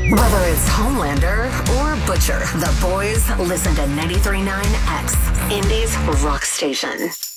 Whether it's Homelander or Butcher, the boys listen to 93.9 X, Indy's rock station.